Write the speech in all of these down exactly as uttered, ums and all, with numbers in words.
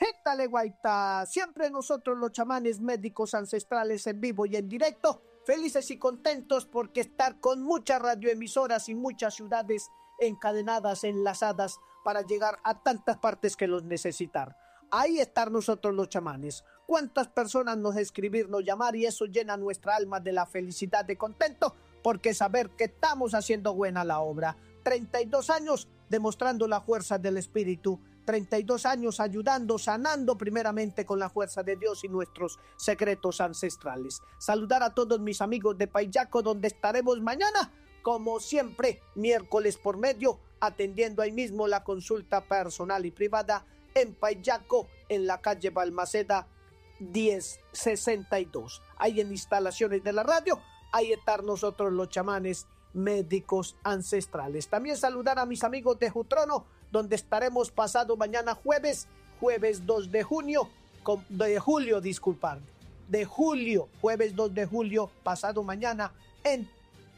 Dale, guaita. Siempre nosotros los chamanes médicos ancestrales en vivo y en directo, felices y contentos porque estar con muchas radioemisoras y muchas ciudades encadenadas, enlazadas para llegar a tantas partes que los necesitar. Ahí estar nosotros los chamanes. Cuántas personas nos escribir, nos llamar, y eso llena nuestra alma de la felicidad, de contento, porque saber que estamos haciendo buena la obra. treinta y dos años demostrando la fuerza del espíritu, treinta y dos años ayudando, sanando primeramente con la fuerza de Dios y nuestros secretos ancestrales. Saludar a todos mis amigos de Payaco, donde estaremos mañana, como siempre, miércoles por medio, atendiendo ahí mismo la consulta personal y privada en Payaco, en la calle Balmaceda diez sesenta y dos. Ahí en instalaciones de la radio, ahí estar nosotros los chamanes médicos ancestrales. También saludar a mis amigos de Jutrono, donde estaremos pasado mañana jueves, jueves dos de junio, de julio, disculpar, de julio, jueves dos de julio, pasado mañana en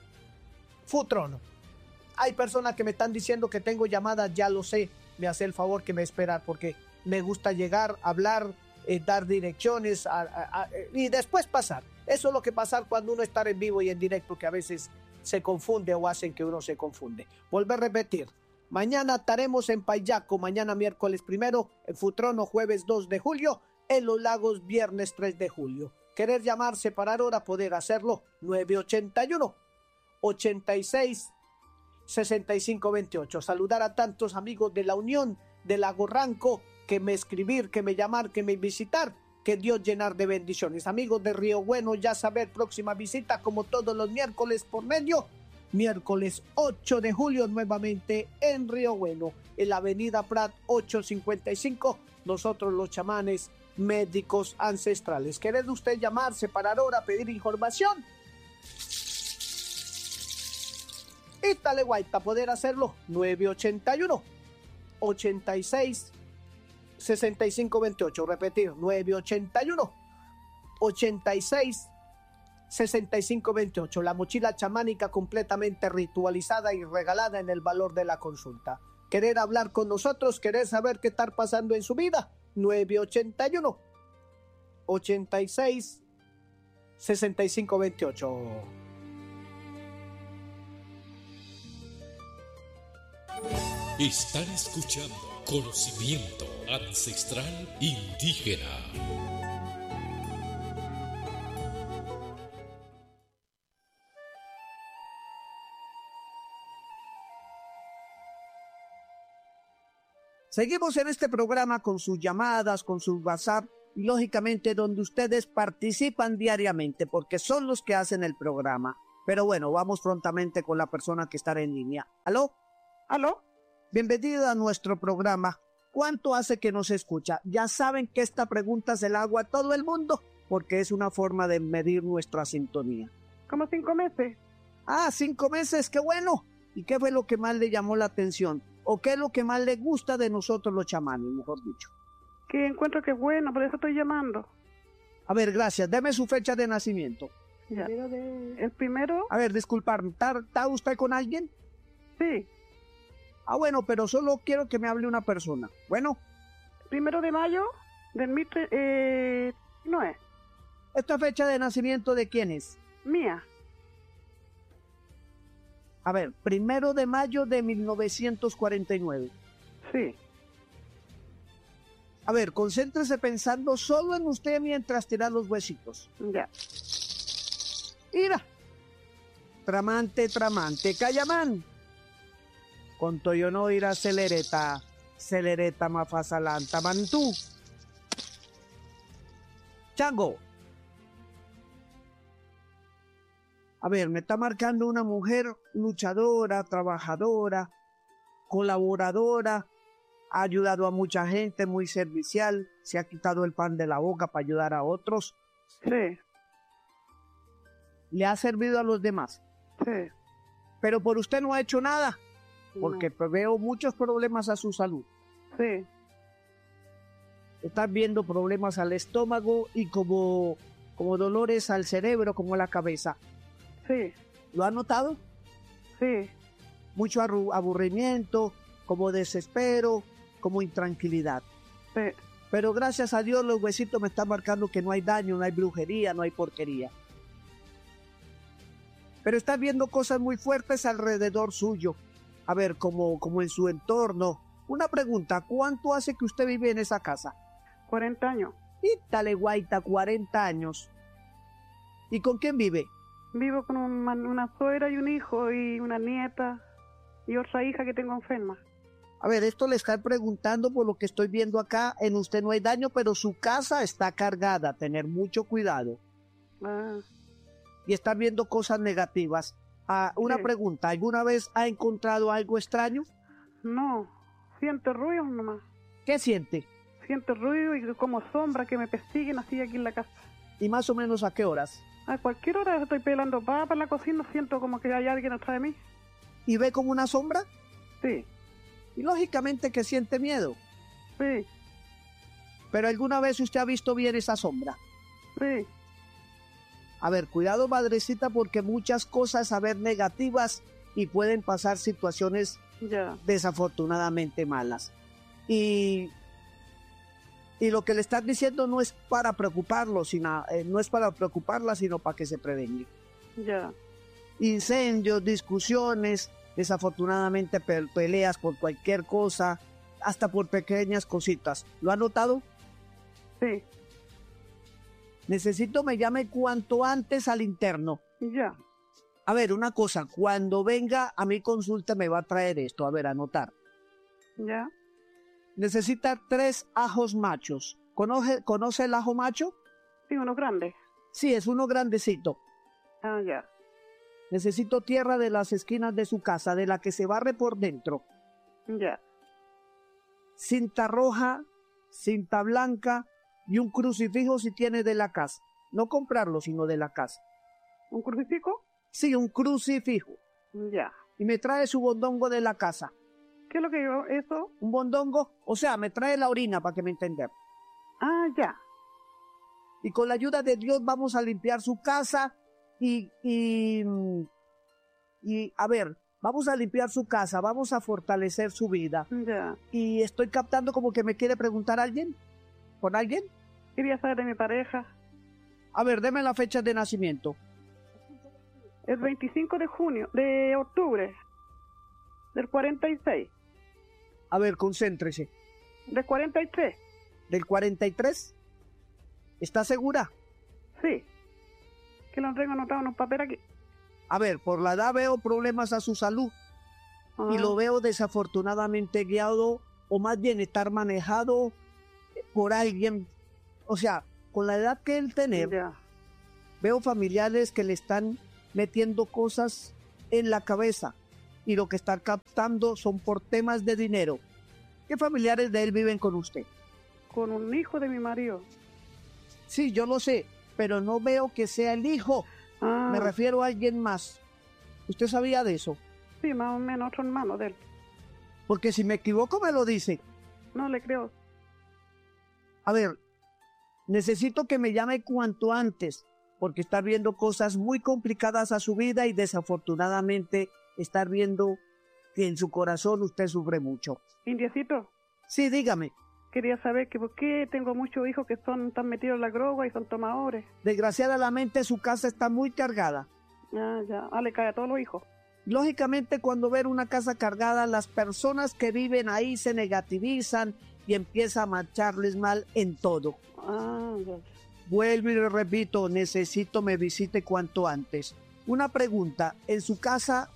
Futrono. Hay personas que me están diciendo que tengo llamadas, ya lo sé, me hace el favor que me esperar porque me gusta llegar, hablar, eh, dar direcciones a, a, a, y después pasar. Eso es lo que pasa cuando uno está en vivo y en directo, que a veces se confunde o hacen que uno se confunde. Volver a repetir, mañana estaremos en Payaco, mañana miércoles primero, en Futrono jueves dos de julio, en Los Lagos viernes tres de julio. Querer llamar, separar hora, poder hacerlo, nueve ochenta y uno, ochenta y seis, sesenta y cinco veintiocho. Saludar a tantos amigos de la Unión, de Lago Ranco, que me escribir, que me llamar, que me visitar, que Dios llenar de bendiciones. Amigos de Río Bueno, ya saber, próxima visita como todos los miércoles por medio, miércoles ocho de julio nuevamente en Río Bueno, en la avenida Prat ochocientos cincuenta y cinco, nosotros los chamanes médicos ancestrales. ¿Quiere usted llamar, separar hora, pedir información? Y dale, guaita, poder hacerlo, nueve ochenta y uno, ochenta y seis, sesenta y cinco veintiocho. Repetir, nueve ochenta y uno, ochenta y seis, sesenta y cinco veintiocho. La mochila chamánica completamente ritualizada y regalada en el valor de la consulta. Querer hablar con nosotros, querer saber qué está pasando en su vida, nueve ochenta y uno, ochenta y seis, sesenta y cinco veintiocho. Están escuchando Conocimiento Ancestral Indígena. Seguimos en este programa con sus llamadas, con sus WhatsApp y lógicamente donde ustedes participan diariamente porque son los que hacen el programa. Pero bueno, vamos prontamente con la persona que está en línea. ¿Aló? ¿Aló? Bienvenido a nuestro programa. ¿Cuánto hace que nos escucha? Ya saben que esta pregunta se la hago a todo el mundo porque es una forma de medir nuestra sintonía. ¿Como cinco meses? Ah, cinco meses, qué bueno. ¿Y qué fue lo que más le llamó la atención? ¿O qué es lo que más le gusta de nosotros los chamanes, mejor dicho? Que encuentro que es bueno, por eso estoy llamando. A ver, gracias. Deme su fecha de nacimiento. Ya. De... ¿El primero? A ver, disculparme. ¿Está, ¿Está usted con alguien? Sí. Ah, bueno, pero solo quiero que me hable una persona. Bueno. Primero de mayo del mil... Eh, no es. ¿Esta fecha de nacimiento de quién es? Mía. A ver, primero de mayo de mil novecientos cuarenta y nueve. Sí. A ver, concéntrese pensando solo en usted mientras tira los huesitos. Ya. Mira. Tramante, tramante, Cayamán. Con yo no ir a celereta, celereta mafasalanta mantú. Chango. A ver, me está marcando una mujer luchadora, trabajadora, colaboradora, ha ayudado a mucha gente, muy servicial, se ha quitado el pan de la boca para ayudar a otros. Sí. Le ha servido a los demás. Sí. Pero por usted no ha hecho nada. Porque no. Veo muchos problemas a su salud. Sí. Estás viendo problemas al estómago y como, como dolores al cerebro, como a la cabeza. Sí. ¿Lo ha notado? Sí. Mucho aburrimiento, como desespero, como intranquilidad. Sí. Pero gracias a Dios los huesitos me están marcando que no hay daño, no hay brujería, no hay porquería. Pero estás viendo cosas muy fuertes alrededor suyo. A ver, como, como en su entorno. Una pregunta, ¿cuánto hace que usted vive en esa casa? cuarenta años. Y dale guaita, cuarenta años. ¿Y con quién vive? Vivo con un, una suegra y un hijo y una nieta y otra hija que tengo enferma. A ver, esto le están preguntando por lo que estoy viendo acá. En usted no hay daño, pero su casa está cargada. Tener mucho cuidado. Ah, Y estar viendo cosas negativas. Ah, una sí. pregunta, ¿alguna vez ha encontrado algo extraño? No, siento ruido nomás. ¿Qué siente? Siento ruido y como sombras que me persiguen así aquí en la casa. ¿Y más o menos a qué horas? A cualquier hora estoy pelando papas en la cocina, siento como que hay alguien atrás de mí. ¿Y ve como una sombra? Sí, Y lógicamente que siente miedo. sí, Pero ¿alguna vez usted ha visto bien esa sombra? sí. A ver, cuidado madrecita porque muchas cosas a ver negativas y pueden pasar situaciones Ya, desafortunadamente malas. Y, y lo que le están diciendo no es para preocuparlo, sino, eh, no es para preocuparla, sino para que se prevenga. ya. Incendios, discusiones, desafortunadamente pe- peleas por cualquier cosa, hasta por pequeñas cositas. ¿Lo ha notado? Sí, Necesito me llame cuanto antes al interno. ya, A ver, una cosa, cuando venga a mi consulta me va a traer esto, a ver, anotar. ya. Necesita tres ajos machos. ¿Conoce, ¿Conoce el ajo macho? Sí, uno grande. Sí, es uno grandecito. Ah, ya, Necesito tierra de las esquinas de su casa, de la que se barre por dentro. ya. Cinta roja, cinta blanca y un crucifijo si tiene de la casa. No comprarlo, sino de la casa. ¿Un crucifijo? Sí, un crucifijo. Ya. Y me trae su bondongo de la casa. ¿Qué es lo que yo, eso? Un bondongo, o sea, me trae la orina para que me entienda. Ah, ya, Y con la ayuda de Dios vamos a limpiar su casa y, y, y, a ver, vamos a limpiar su casa, vamos a fortalecer su vida. ya. Y estoy captando como que me quiere preguntar alguien, ¿por alguien? Quería saber de mi pareja. A ver, deme la fecha de nacimiento. El veinticinco de junio, de octubre, del cuarenta y seis. A ver, concéntrese. ¿Del cuarenta y tres? ¿Del cuarenta y tres? ¿Está segura? Sí. Que lo tengo anotado en un papel aquí. A ver, por la edad veo problemas a su salud Ajá. y lo veo desafortunadamente guiado o más bien estar manejado por alguien. O sea, con la edad que él tiene, Ya, veo familiares que le están metiendo cosas en la cabeza y lo que están captando son por temas de dinero. ¿Qué familiares de él viven con usted? con un hijo de mi marido. Sí, yo lo sé, pero no veo que sea el hijo. Ah, Me refiero a alguien más. ¿Usted sabía de eso? sí, más o menos otro hermano de él. Porque si me equivoco me lo dice. No le creo. A ver, necesito que me llame cuanto antes, porque está viendo cosas muy complicadas a su vida y desafortunadamente estar viendo que en su corazón usted sufre mucho. Indiecito, Sí, dígame. quería saber que por qué tengo muchos hijos que son tan metidos en la droga y son tomadores. Desgraciadamente su casa está muy cargada. Ah, ya. Ah, le cae a todos los hijos. Lógicamente, cuando ver una casa cargada, las personas que viven ahí se negativizan y empieza a marcharles mal en todo. Ah, ya. Vuelvo y le repito, necesito me visite cuanto antes. Una pregunta, ¿en su casa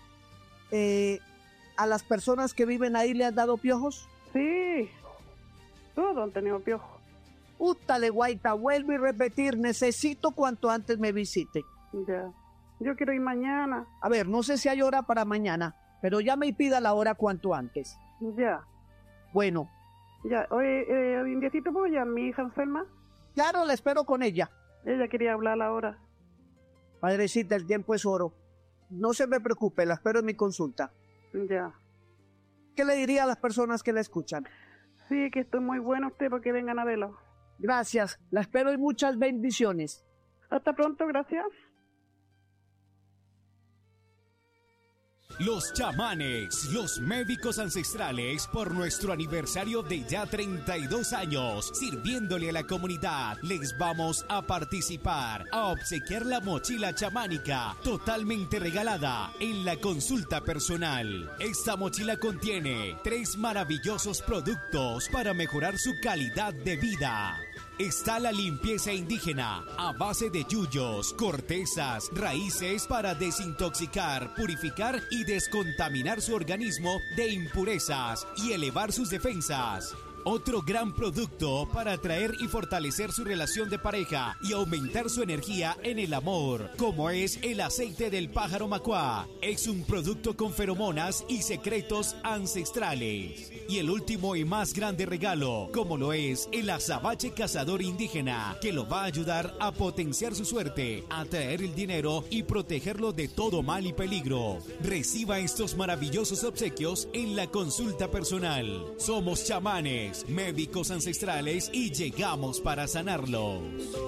eh, a las personas que viven ahí le han dado piojos? Sí. Todos han tenido piojos. Útale, guaita, vuelvo y repetir, necesito cuanto antes me visite. Ya. Yo quiero ir mañana. A ver, no sé si hay hora para mañana, pero llame y pida la hora cuanto antes. Ya. Bueno, Ya. Oye, eh, Indiecito, ¿puedo llamar a mi hija enferma? claro, la espero con ella. Ella quería hablar ahora. Padrecita, el tiempo es oro. No se me preocupe, la espero en mi consulta. Ya. ¿Qué le diría a las personas que la escuchan? Sí, que estoy muy bueno usted para que vengan a verlo. Gracias, la espero y muchas bendiciones. Hasta pronto, gracias. Los chamanes, los médicos ancestrales, por nuestro aniversario de ya treinta y dos años, sirviéndole a la comunidad, les vamos a participar, a obsequiar la mochila chamánica, totalmente regalada, en la consulta personal. Esta mochila contiene tres maravillosos productos para mejorar su calidad de vida. Está la limpieza indígena a base de yuyos, cortezas, raíces para desintoxicar, purificar y descontaminar su organismo de impurezas y elevar sus defensas. Otro gran producto para atraer y fortalecer su relación de pareja y aumentar su energía en el amor, como es el aceite del pájaro macuá. Es un producto con feromonas y secretos ancestrales. Y el último y más grande regalo, como lo es el azabache cazador indígena, que lo va a ayudar a potenciar su suerte, atraer el dinero y protegerlo de todo mal y peligro. Reciba estos maravillosos obsequios en la consulta personal. Somos chamanes, médicos ancestrales y llegamos para sanarlos.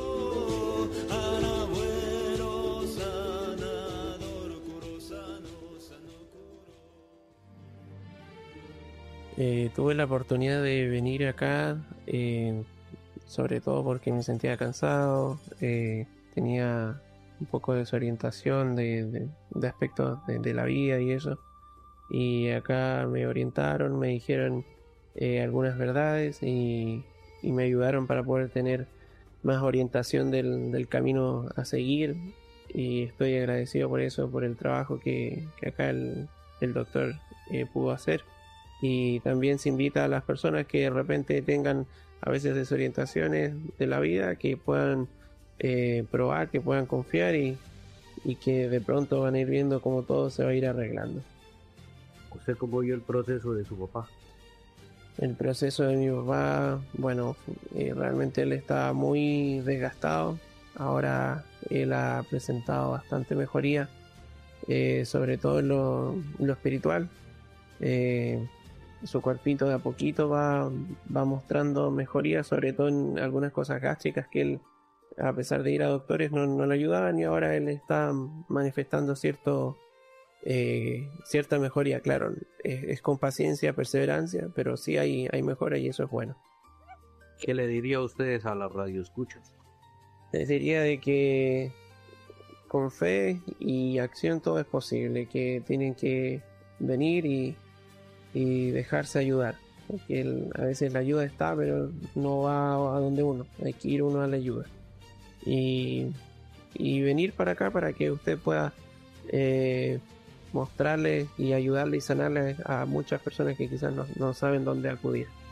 Eh, tuve la oportunidad de venir acá, eh, sobre todo porque me sentía cansado, eh, tenía un poco de desorientación de, de, de aspectos de, de la vida y eso. Y acá me orientaron, me dijeron eh, algunas verdades y, y me ayudaron para poder tener más orientación del, del camino a seguir. Y estoy agradecido por eso, por el trabajo que, que acá el, el doctor eh, pudo hacer. Y también se invita a las personas que de repente tengan a veces desorientaciones de la vida, que puedan eh, probar, que puedan confiar y, y que de pronto van a ir viendo cómo todo se va a ir arreglando. ¿Usted cómo vio el proceso de su papá? El proceso de mi papá, bueno, eh, realmente él estaba muy desgastado. Ahora él ha presentado bastante mejoría, eh, sobre todo en lo, en lo espiritual. Eh, su cuerpito de a poquito va, va mostrando mejoría, sobre todo en algunas cosas gástricas que él, a pesar de ir a doctores, no, no le ayudaban, y ahora él está manifestando cierto, eh, cierta mejoría. Claro, es, es con paciencia, perseverancia, pero sí hay, hay mejora y eso es bueno. ¿Qué le diría a ustedes a la radioescuchas? Les diría de que con fe y acción todo es posible, que tienen que venir y y dejarse ayudar, porque el, a veces la ayuda está pero no va a donde uno, hay que ir uno a la ayuda y, y venir para acá para que usted pueda eh, mostrarle y ayudarle y sanarle a muchas personas que quizás no, no saben dónde acudir.